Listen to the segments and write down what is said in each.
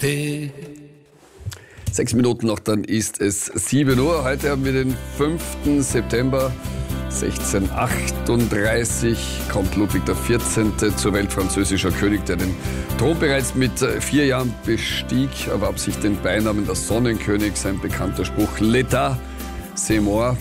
te. 6 Minuten noch, dann ist es 7 Uhr. Heute haben wir den 5. September 1638. Kommt Ludwig XIV. zur Welt, französischer König, der den Thron bereits mit 4 Jahren bestieg, erwarb sich den Beinamen der Sonnenkönig. Sein bekannter Spruch L'État, c'est moi,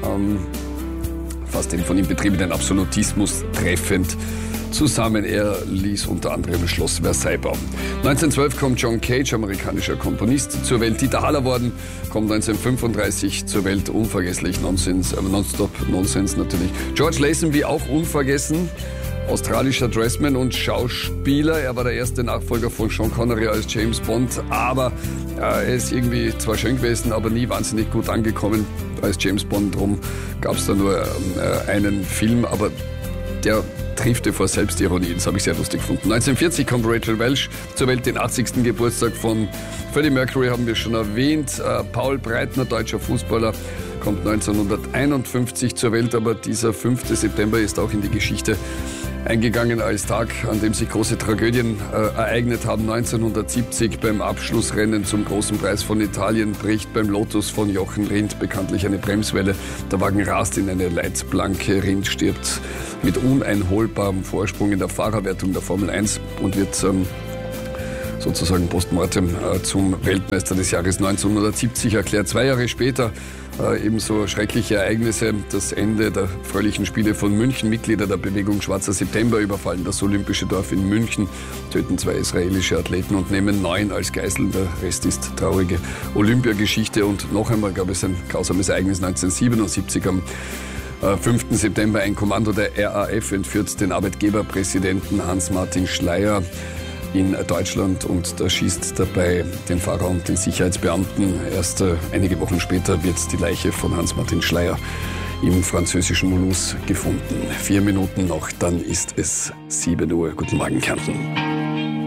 fasst den von ihm betriebenen Absolutismus treffend zusammen. Er ließ unter anderem Schloss Versailles bauen. 1912 kommt John Cage, amerikanischer Komponist, zur Welt. Dieter Hallervorden kommt 1935 zur Welt. Unvergesslich, Nonstop Nonsense natürlich. George Lazenby auch unvergessen. Australischer Dressman und Schauspieler. Er war der erste Nachfolger von Sean Connery als James Bond, aber er ist irgendwie zwar schön gewesen, aber nie wahnsinnig gut angekommen als James Bond. Drum gab es da nur einen Film, aber der triefte vor Selbstironie. Das habe ich sehr lustig gefunden. 1940 kommt Rachel Welch zur Welt. Den 80. Geburtstag von Freddie Mercury haben wir schon erwähnt. Paul Breitner, deutscher Fußballer, kommt 1951 zur Welt. Aber dieser 5. September ist auch in die Geschichte eingegangen als Tag, an dem sich große Tragödien ereignet haben. 1970 beim Abschlussrennen zum Großen Preis von Italien bricht beim Lotus von Jochen Rindt bekanntlich eine Bremswelle. Der Wagen rast in eine Leitplanke. Rindt stirbt mit uneinholbarem Vorsprung in der Fahrerwertung der Formel 1 und wird sozusagen postmortem zum Weltmeister des Jahres 1970 erklärt. 2 Jahre später ebenso schreckliche Ereignisse. Das Ende der Fröhlichen Spiele von München. Mitglieder der Bewegung Schwarzer September überfallen das Olympische Dorf in München, töten 2 israelische Athleten und nehmen 9 als Geiseln. Der Rest ist traurige Olympiageschichte. Und noch einmal gab es ein grausames Ereignis 1977 am 5. September. Ein Kommando der RAF entführt den Arbeitgeberpräsidenten Hans-Martin Schleyer in Deutschland und da schießt dabei den Fahrer und den Sicherheitsbeamten. Erst einige Wochen später wird die Leiche von Hans-Martin Schleyer im französischen Mulhouse gefunden. 4 Minuten noch, dann ist es 7 Uhr. Guten Morgen, Kärnten.